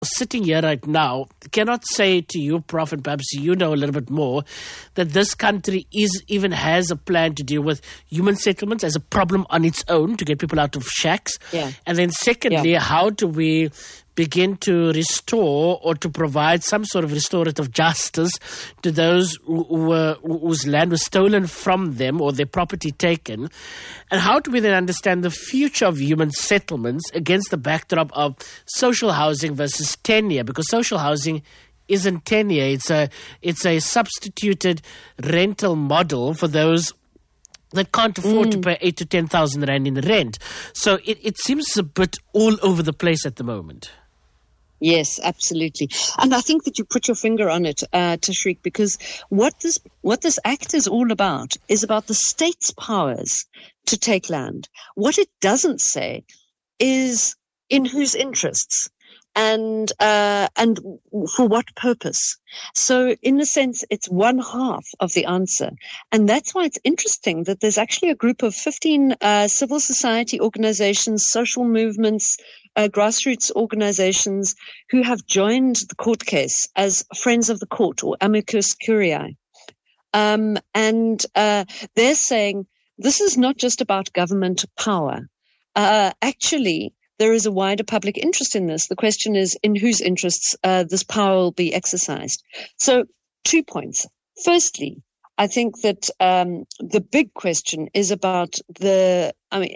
sitting here right now, cannot say to you, Prof, and perhaps you know a little bit more, that this country even has a plan to deal with human settlements as a problem on its own to get people out of shacks. Yeah. And then secondly, how do we begin to restore or to provide some sort of restorative justice to those whose land was stolen from them or their property taken? And how do we then understand the future of human settlements against the backdrop of social housing versus tenure? Because social housing isn't tenure. It's a substituted rental model for those that can't afford to pay 8,000 to 10,000 rand in rent. So it seems a bit all over the place at the moment. Yes, absolutely. And I think that you put your finger on it, Tashriq, because what this act is all about is about the state's powers to take land. What it doesn't say is in whose interests and for what purpose. So in a sense, it's one half of the answer. And that's why it's interesting that there's actually a group of 15 civil society organizations, social movements, grassroots organizations who have joined the court case as friends of the court or amicus curiae. And they're saying this is not just about government power. Actually, there is a wider public interest in this. The question is in whose interests this power will be exercised. So 2 points. Firstly, I think that the big question is about the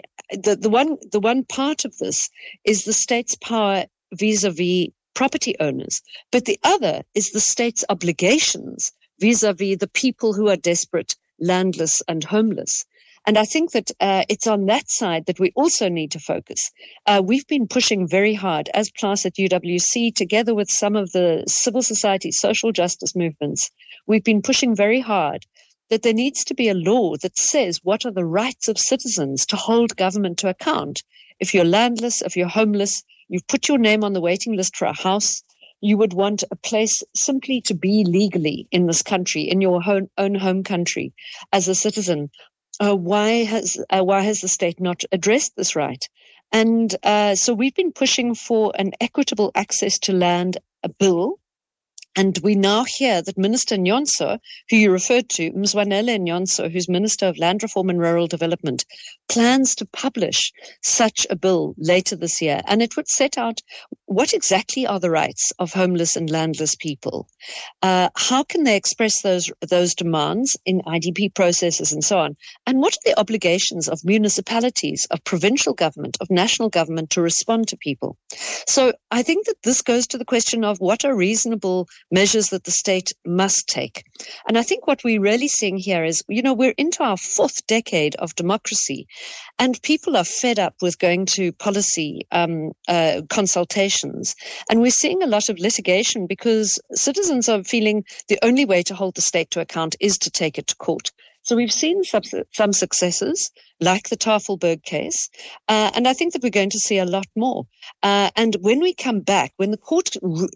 one part of this is the state's power vis-a-vis property owners, but the other is the state's obligations vis-a-vis the people who are desperate, landless, and homeless. And I think that it's on that side that we also need to focus. We've been pushing very hard as PLAS at UWC, together with some of the civil society social justice movements. We've been pushing very hard that there needs to be a law that says what are the rights of citizens to hold government to account. If you're landless, if you're homeless, you've put your name on the waiting list for a house, you would want a place simply to be legally in this country, in your own home country as a citizen. Why has the state not addressed this right? And so we've been pushing for an equitable access to land bill. And we now hear that Minister Nyonso, who you referred to, Mzwanele Nyonso, who's Minister of Land Reform and Rural Development, plans to publish such a bill later this year. And it would set out what exactly are the rights of homeless and landless people. How can they express those demands in IDP processes and so on? And what are the obligations of municipalities, of provincial government, of national government to respond to people? So I think that this goes to the question of what are reasonable measures that the state must take. And I think what we're really seeing here is, we're into our 4th decade of democracy, and people are fed up with going to policy consultations. And we're seeing a lot of litigation because citizens are feeling the only way to hold the state to account is to take it to court. So we've seen some successes, like the Tafelberg case, and I think that we're going to see a lot more. And when we come back, when the court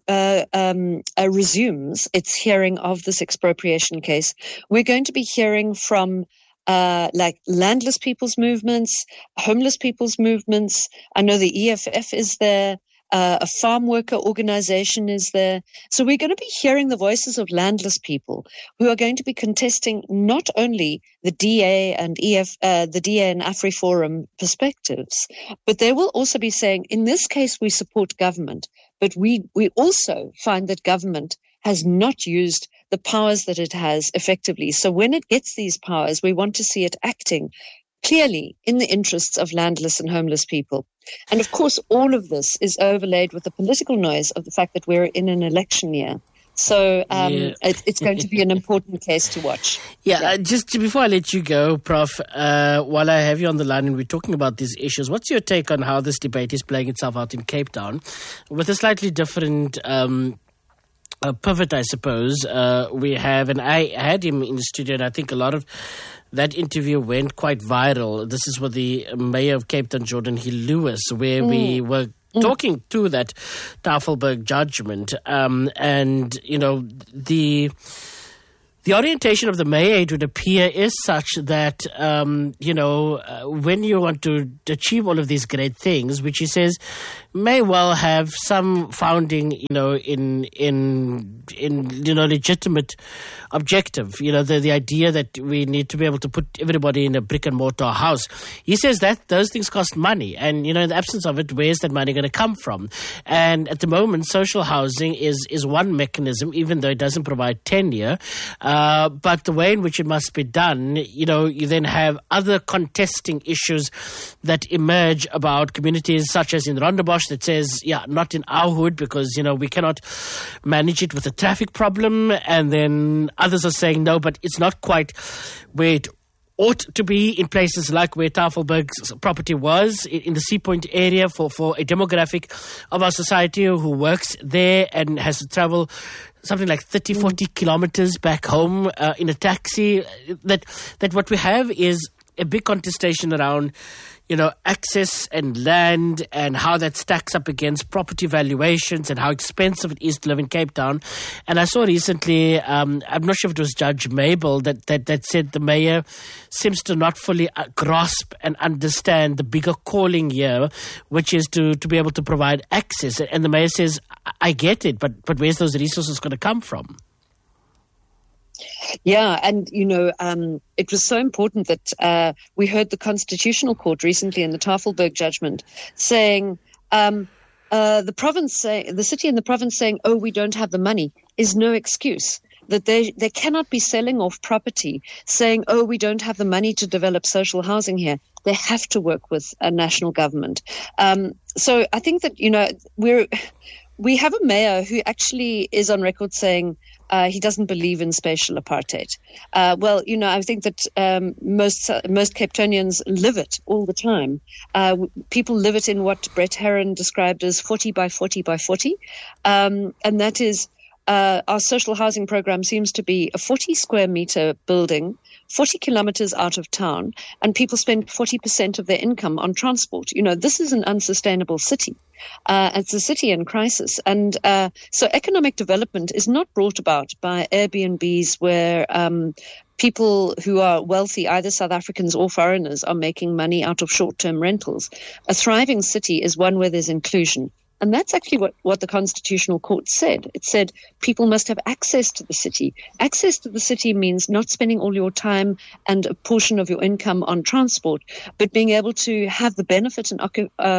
resumes its hearing of this expropriation case, we're going to be hearing from like landless people's movements, homeless people's movements. I know the EFF is there. A farm worker organization is there. So we're going to be hearing the voices of landless people who are going to be contesting not only the DA and the DA and AfriForum perspectives, but they will also be saying, in this case, we support government, but we also find that government has not used the powers that it has effectively. So when it gets these powers, we want to see it acting clearly in the interests of landless and homeless people. And of course, all of this is overlaid with the political noise of the fact that we're in an election year. So it's going to be an important case to watch. Just before I let you go, Prof, while I have you on the line and we're talking about these issues, what's your take on how this debate is playing itself out in Cape Town with a slightly different pivot, I suppose? We have, and I had him in the studio, and I think a lot of that interview went quite viral. This is with the Mayor of Cape Town, Jordan Hill Lewis, where we were talking to that Tafelberg judgment. And, the orientation of the Mayor, it would appear, is such that, when you want to achieve all of these great things, which he says may well have some founding, in legitimate objective. The idea that we need to be able to put everybody in a brick and mortar house. He says that those things cost money, and in the absence of it, where's that money going to come from? And at the moment, social housing is one mechanism, even though it doesn't provide tenure. But the way in which it must be done, you then have other contesting issues that emerge about communities such as in Rondebosch that says, not in our hood because, we cannot manage it with a traffic problem. And then others are saying, no, but it's not quite where it ought to be in places like where Tafelberg's property was, in the Sea Point area, for a demographic of our society who works there and has to travel something like 30, 40 kilometers back home in a taxi. That what we have is a big contestation around access and land and how that stacks up against property valuations and how expensive it is to live in Cape Town. And I saw recently, I'm not sure if it was Judge Mabel that said the mayor seems to not fully grasp and understand the bigger calling here, which is to be able to provide access. And the mayor says, I get it, but where's those resources going to come from? Yeah, and, it was so important that we heard the Constitutional Court recently in the Tafelberg judgment saying the city and the province saying, oh, we don't have the money is no excuse. That they cannot be selling off property saying, oh, we don't have the money to develop social housing here. They have to work with a national government. So I think that, we have a mayor who actually is on record saying he doesn't believe in spatial apartheid. I think that most Cape Townians live it all the time. People live it in what Brett Herron described as 40 by 40 by 40. And that is our social housing program seems to be a 40 square meter building, 40 kilometers out of town, and people spend 40% of their income on transport. This is an unsustainable city. It's a city in crisis. And so economic development is not brought about by Airbnbs where people who are wealthy, either South Africans or foreigners, are making money out of short-term rentals. A thriving city is one where there's inclusion. And that's actually what the Constitutional Court said. It said people must have access to the city. Access to the city means not spending all your time and a portion of your income on transport, but being able to have the benefit and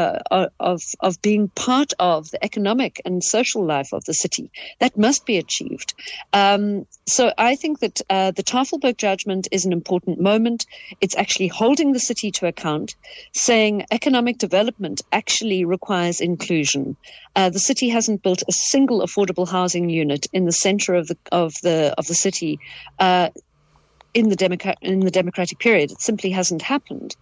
of being part of the economic and social life of the city. That must be achieved. So I think that the Tafelberg judgment is an important moment. It's actually holding the city to account, saying economic development actually requires inclusion. The city hasn't built a single affordable housing unit in the center of the city in the democratic period. It simply hasn't happened.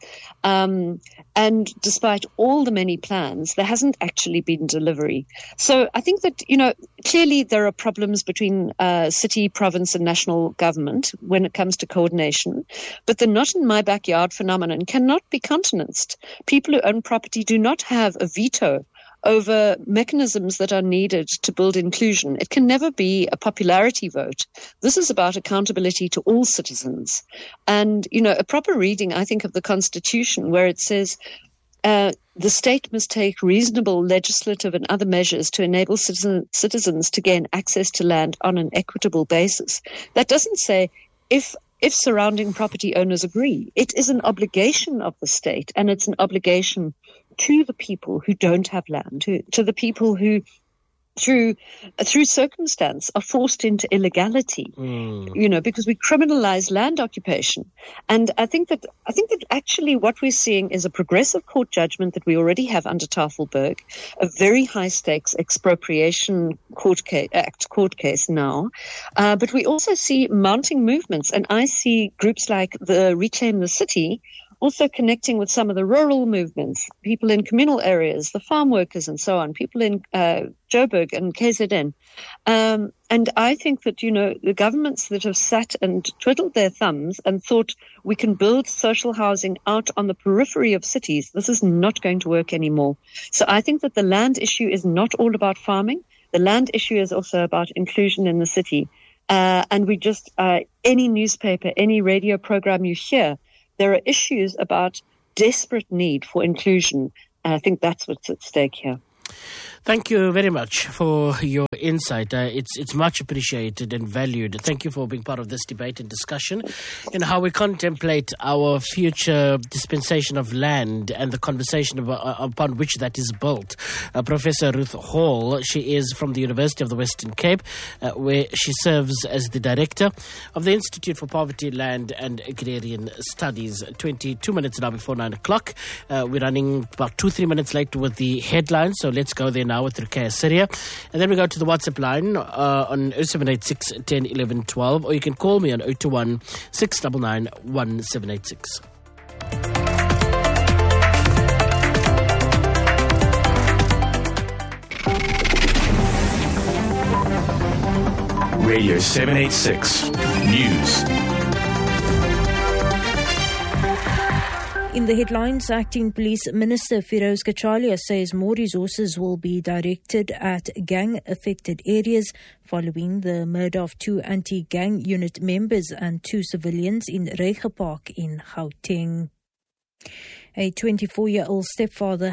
And despite all the many plans, there hasn't actually been delivery. So I think that, clearly there are problems between city, province and national government when it comes to coordination, but the not in my backyard phenomenon cannot be countenanced. People who own property do not have a veto over mechanisms that are needed to build inclusion. It can never be a popularity vote. This is about accountability to all citizens. And, a proper reading, I think, of the Constitution where it says the state must take reasonable legislative and other measures to enable citizens to gain access to land on an equitable basis. That doesn't say if surrounding property owners agree. It is an obligation of the state, and it's an obligation to the people who don't have land, to the people who, through circumstance, are forced into illegality. Because we criminalize land occupation. And I think that actually what we're seeing is a progressive court judgment that we already have under Tafelberg, a very high stakes expropriation court case now. But we also see mounting movements, and I see groups like the Reclaim the City also connecting with some of the rural movements, people in communal areas, the farm workers and so on, people in Joburg and KZN. And I think that, the governments that have sat and twiddled their thumbs and thought we can build social housing out on the periphery of cities, this is not going to work anymore. So I think that the land issue is not all about farming. The land issue is also about inclusion in the city. And we just, any newspaper, any radio program you hear, there are issues about desperate need for inclusion, and I think that's what's at stake here. Thank you very much for your insight. It's much appreciated and valued. Thank you for being part of this debate and discussion in how we contemplate our future dispensation of land and the conversation upon which that is built. Professor Ruth Hall, she is from the University of the Western Cape, where she serves as the director of the Institute for Poverty, Land and Agrarian Studies. 22 minutes now before 9 o'clock. We're running about 2-3 minutes late with the headlines, so let's go there now with Ruqayya Syria. And then we go to the WhatsApp line on 0786 10 11 12, or you can call me on 021 699 1786. Radio 786 News. In the headlines, Acting Police Minister Firoz Kachalia says more resources will be directed at gang-affected areas following the murder of 2 anti-gang unit members and 2 civilians in Reiger Park in Gauteng. A 24-year-old stepfather